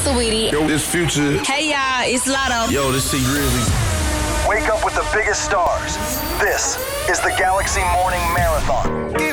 Saweetie. Yo, this Future. Hey, y'all, it's Lotto. Yo, this T Grizzly. Wake up with the biggest stars. This is the Galaxy Morning Marathon.